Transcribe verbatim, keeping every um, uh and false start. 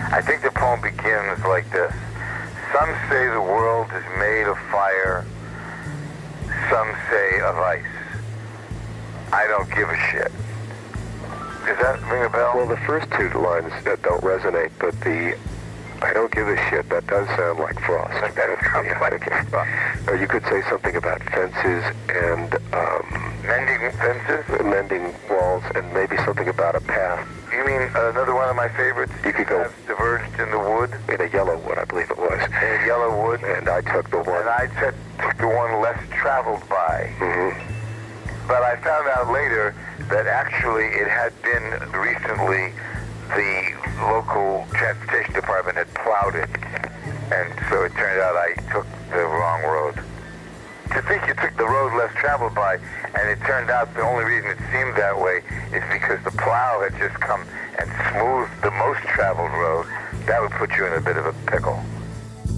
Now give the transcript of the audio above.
I think the poem begins like this. Some say the world is made of fire. Some say of ice. I don't give a shit. Does that ring a bell? Well, the first two lines uh, don't resonate, but the I don't give a shit, that does sound like Frost. That does sound like Frost. Or you could say something about fences and um, Mending fences? mending walls, and maybe something about a path. You mean uh, another one of my favorites? You could go Paths diverged in the wood. in a yellow wood, I believe it was. In a yellow wood. And I took the one. And I took, took the one less traveled by. Mm-hmm. But I found out later that actually it had been recently the local transportation department had plowed it. And so it turned out I took the wrong road. To think you took the road less traveled by, and it turned out the only reason it seemed that way is because the plow had just come and smoothed the most traveled road, that would put you in a bit of a pickle.